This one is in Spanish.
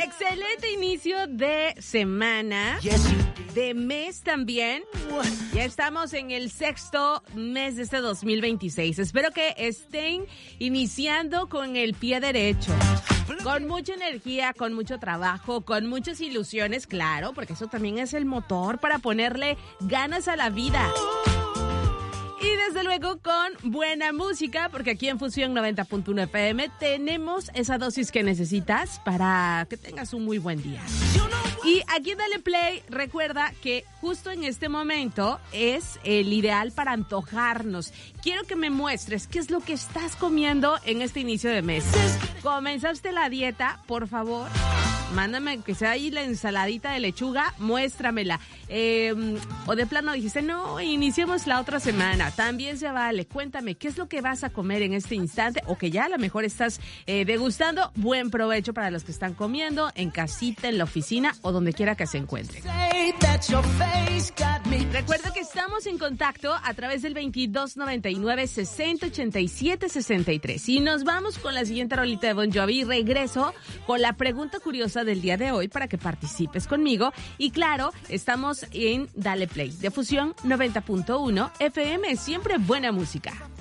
Excelente inicio de semana, de mes también. Ya estamos en el 6º mes de este 2026. Espero que estén iniciando con el pie derecho, con mucha energía, con mucho trabajo, con muchas ilusiones, claro, porque eso también es el motor para ponerle ganas a la vida. Y desde luego con buena música, porque aquí en Fusión 90.1 FM tenemos esa dosis que necesitas para que tengas un muy buen día. Y aquí en Dale Play, recuerda que justo en este momento es el ideal para antojarnos. Quiero que me muestres qué es lo que estás comiendo en este inicio de mes. ¿Comenzaste la dieta? Por favor, mándame que sea ahí la ensaladita de lechuga, muéstramela. O de plano dijiste, no, iniciemos la otra semana. También se vale. Cuéntame, ¿qué es lo que vas a comer en este instante? O que ya a lo mejor estás degustando. Buen provecho para los que están comiendo, en casita, en la oficina o donde quiera que se encuentren. Recuerda que estamos en contacto a través del 2299-6087-63. Y nos vamos con la siguiente rolita de Bon Jovi y regreso con la pregunta curiosa del día de hoy para que participes conmigo. Y claro, estamos en Dale Play de Fusión 90.1 FM, siempre buena música.